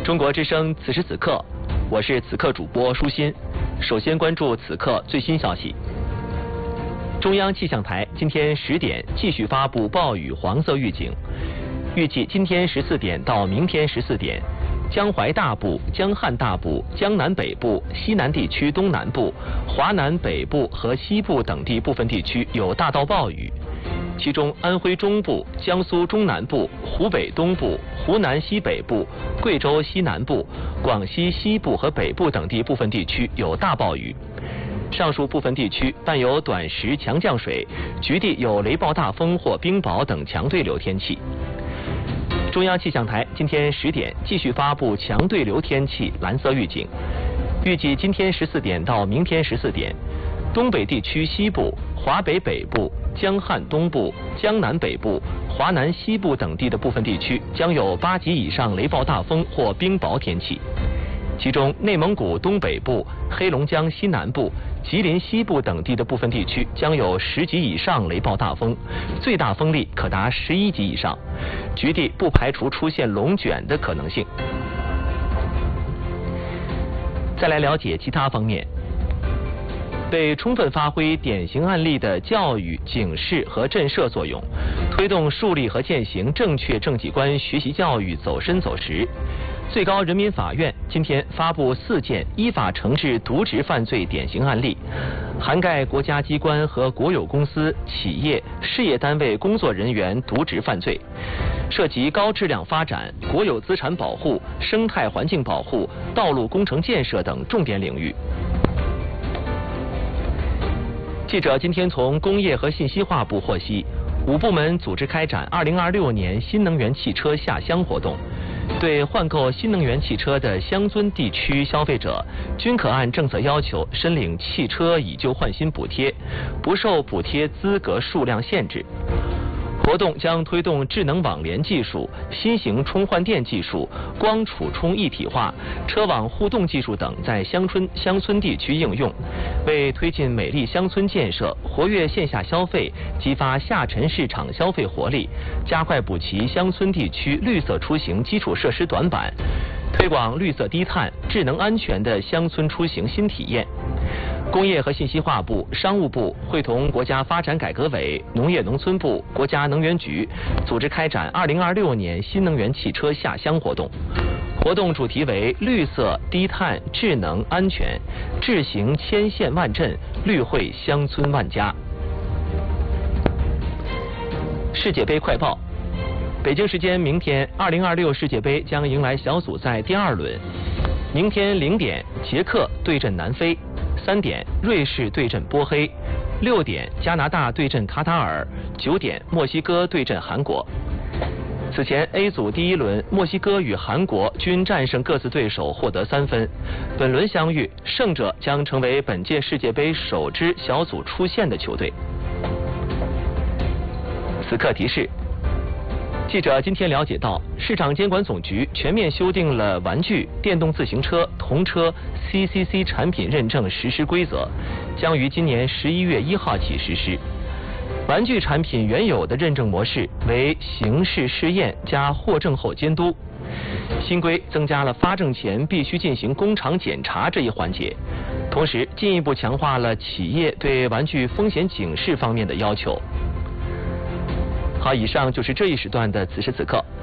中国之声此时此刻，我是此刻主播舒心。首先关注此刻最新消息。中央气象台今天10点继续发布暴雨黄色预警，预计今天14点到明天14点，江淮大部、江汉大部、江南北部、西南地区东南部、华南北部和西部等地部分地区有大到暴雨。其中，安徽中部、江苏中南部、湖北东部、湖南西北部、贵州西南部、广西西部和北部等地部分地区有大暴雨。上述部分地区伴有短时强降水，局地有雷暴大风或冰雹等强对流天气。中央气象台今天10点继续发布强对流天气蓝色预警，预计今天14点到明天14点，东北地区西部、华北北部、江汉东部、江南北部、华南西部等地的部分地区将有8级以上雷暴大风或冰雹天气。其中，内蒙古东北部、黑龙江西南部、吉林西部等地的部分地区将有10级以上雷暴大风，最大风力可达11级以上，局地不排除出现龙卷的可能性。再来了解其他方面。为充分发挥典型案例的教育、警示和震慑作用，推动树立和践行正确政绩观学习教育走深走实，最高人民法院今天发布4件依法惩治渎职犯罪典型案例，涵盖国家机关和国有公司、企业、事业单位工作人员渎职犯罪，涉及高质量发展、国有资产保护、生态环境保护、道路工程建设等重点领域。记者今天从工业和信息化部获悉，5部门组织开展2026年新能源汽车下乡活动，对换购新能源汽车的乡村地区消费者均可按政策要求申领汽车以旧换新补贴，不受补贴资格数量限制。活动将推动智能网联技术、新型充换电技术、光储充一体化、车网互动技术等在乡村地区应用，为推进美丽乡村建设、活跃线下消费、激发下沉市场消费活力，加快补齐乡村地区绿色出行基础设施短板，推广绿色低碳、智能安全的乡村出行新体验。工业和信息化部、商务部会同国家发展改革委、农业农村部、国家能源局组织开展2026年新能源汽车下乡活动。活动主题为绿色、低碳、智能、安全，智行千县万镇，绿惠乡村万家。世界杯快报。北京时间明天，2026世界杯将迎来小组赛第2轮。明天0点，捷克对阵南非；3点，瑞士对阵波黑；6点，加拿大对阵卡塔尔；9点，墨西哥对阵韩国。此前 A 组第1轮，墨西哥与韩国均战胜各自对手，获得3分。本轮相遇，胜者将成为本届世界杯首支小组出线的球队。此刻提示。记者今天了解到，市场监管总局全面修订了玩具、电动自行车、童车 CCC 产品认证实施规则，将于今年11月1号起实施。玩具产品原有的认证模式为形式试验加获证后监督，新规增加了发证前必须进行工厂检查这一环节，同时进一步强化了企业对玩具风险警示方面的要求。好，以上就是这一时段的此时此刻。